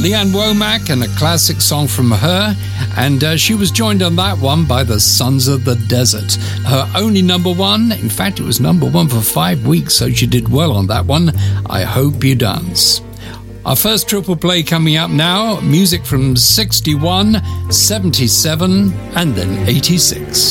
Leanne Womack and a classic song from her, and she was joined on that one by the Sons of the Desert. Her only number one, in fact it was number one for 5 weeks, so she did well on that one, I Hope You Dance. Our first triple play coming up now, music from 61, 77 and then 86.